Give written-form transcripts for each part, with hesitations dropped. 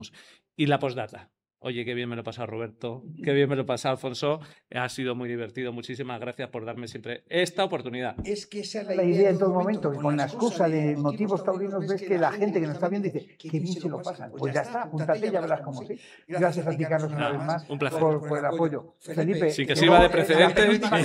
Y la postdata. Oye, qué bien me lo he pasado, Roberto. Qué bien me lo he pasado, Alfonso. Ha sido muy divertido. Muchísimas gracias por darme siempre esta oportunidad. Es que esa es La idea en todo momento, que con la excusa de motivos taurinos ves que la gente que nos está viendo dice, qué bien se lo pasan. Pues ya está, apúntate y ya verás cómo sí. Gracias a ti, Carlos, una vez más Un placer. por el apoyo. Felipe, Sí, que sirva de precedente.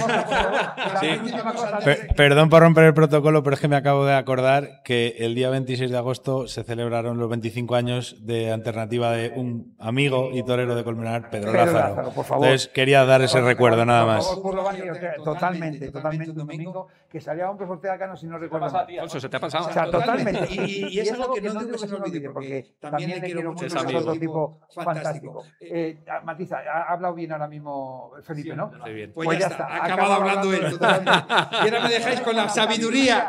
Perdón por romper el protocolo, pero es que me acabo de acordar que el día 26 de agosto se celebraron los 25 años de alternativa de un amigo y torero de Colmenar, Pedro Lázaro. Por favor. Entonces quería dar ese recuerdo, nada más. Totalmente, un domingo que salía Hombres Ortega Cano, si no recuerdo mal. Alfonso, ¿se te ha pasado? O sea, totalmente. Y es algo que no digo que se me olvide, porque también le quiero mucho, es otro tipo fantástico. Matiza, ha hablado bien ahora mismo Felipe, ¿no? Bien. Pues ya está, ha acabado hablando él totalmente. Y ahora me dejáis con la sabiduría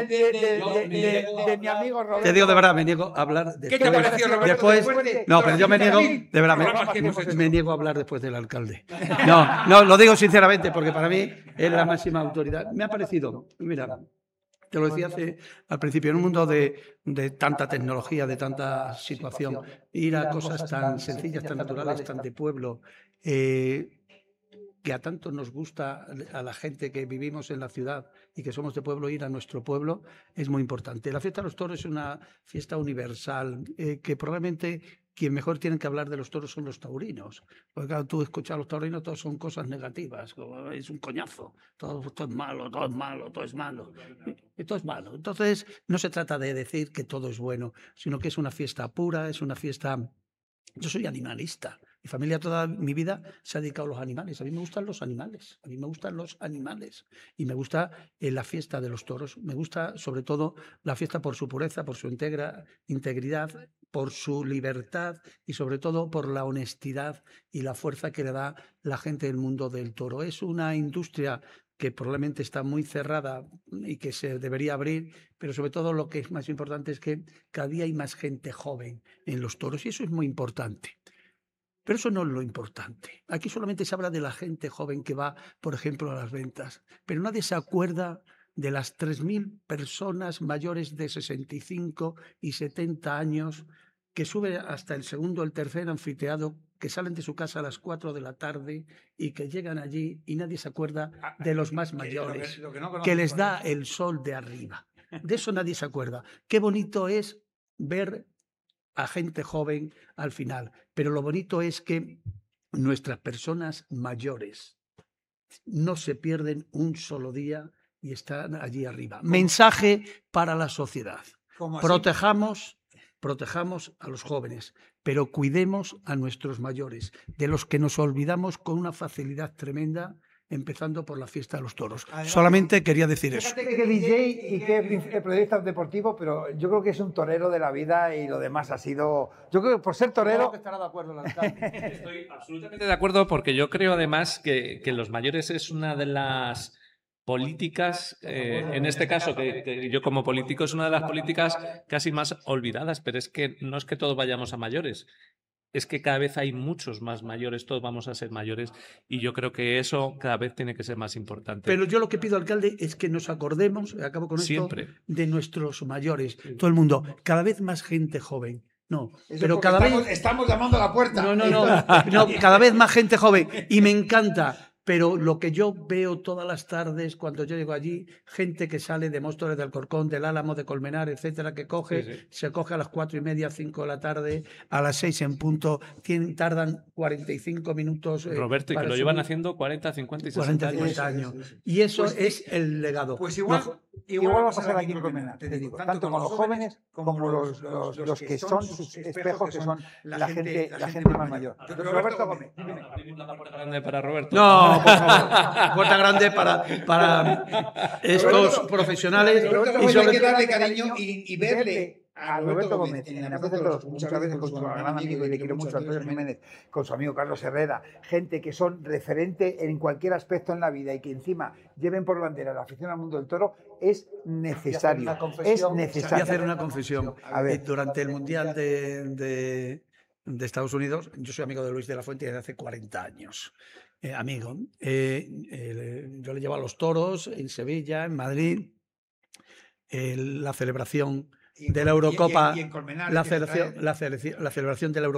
de mi amigo Roberto. Te digo de verdad, me niego a hablar después. ¿Qué te pareció, Roberto? No, pero yo me niego, de verdad, me niego a hablar después del alcalde. No, lo digo sinceramente, porque para mí es la máxima autoridad. Me ha parecido, mira, te lo decía al principio, en un mundo de tanta tecnología, de tanta situación, ir a cosas tan sencillas, tan naturales, tan de pueblo, que a tanto nos gusta a la gente que vivimos en la ciudad y que somos de pueblo, ir a nuestro pueblo es muy importante. La fiesta de los toros es una fiesta universal que probablemente quien mejor tienen que hablar de los toros son los taurinos. Porque claro, tú escuchas a los taurinos, todos son cosas negativas, como es un coñazo, todo es malo, todo es malo, todo es malo. Y todo es malo. Entonces, no se trata de decir que todo es bueno, sino que es una fiesta pura, es una fiesta... Yo soy animalista. Mi familia toda mi vida se ha dedicado a los animales. A mí me gustan los animales. A mí me gustan los animales. Y me gusta la fiesta de los toros. Me gusta sobre todo la fiesta por su pureza, por su integridad, por su libertad y sobre todo por la honestidad y la fuerza que le da la gente del mundo del toro. Es una industria que probablemente está muy cerrada y que se debería abrir, pero sobre todo lo que es más importante es que cada día hay más gente joven en los toros y eso es muy importante. Pero eso no es lo importante. Aquí solamente se habla de la gente joven que va, por ejemplo, a las ventas, pero nadie se acuerda de las 3.000 personas mayores de 65 y 70 años que suben hasta el segundo o el tercer anfiteatro, que salen de su casa a las 4 de la tarde y que llegan allí y nadie se acuerda de los más mayores, que les da el sol de arriba. De eso nadie se acuerda. Qué bonito es ver a gente joven al final, pero lo bonito es que nuestras personas mayores no se pierden un solo día y están allí arriba. Mensaje para la sociedad. Protejamos a los jóvenes, pero cuidemos a nuestros mayores, de los que nos olvidamos con una facilidad tremenda, empezando por la fiesta de los toros. Además, solamente quería decir eso. Fíjate que DJ y que periodista deportivo, pero yo creo que es un torero de la vida y lo demás ha sido... Yo creo que por ser torero... estará de acuerdo el alcalde. Estoy absolutamente de acuerdo porque yo creo además que los mayores es una de las políticas, en este caso, que yo como político es una de las políticas casi más olvidadas, pero es que no es que todos vayamos a mayores. Es que cada vez hay muchos más mayores, todos vamos a ser mayores y yo creo que eso cada vez tiene que ser más importante. Pero yo lo que pido, alcalde, es que nos acordemos, acabo con siempre esto, de nuestros mayores, todo el mundo, cada vez más gente joven. No, eso pero cada vez... Estamos llamando a la puerta. No, cada vez más gente joven y me encanta. Pero lo que yo veo todas las tardes cuando yo llego allí, gente que sale de Móstoles, de Alcorcón, del Álamo, de Colmenar, etcétera, que se coge a las 4:30, 5 de la tarde, a las 6 en punto, tardan 45 minutos. Roberto, y que lo llevan haciendo 40, 50 y 60 años. Y eso es el legado. Pues igual va a pasar aquí en Colmenar, te digo, tanto con los jóvenes como los que son sus espejos, que son la gente más mayor. Roberto Gómez. ¿Una puerta grande para Roberto? No, por favor. Puerta grande para estos profesionales. Y sobre hay que darle cariño y verle a Roberto Gómez en la Plaza de Toros, muchas veces con su gran amigo, y le quiero mucho a Antonio Jiménez, con su amigo Carlos Herrera, gente que son referente en cualquier aspecto en la vida y que encima lleven por bandera la afición al mundo del toro, es necesario. Voy a hacer una confesión. A ver. Durante el Mundial de Estados Unidos, yo soy amigo de Luis de la Fuente desde hace 40 años. Amigo. Yo le llevo a los toros en Sevilla, en Madrid, la celebración de la Eurocopa, la celebración de la Eurocopa.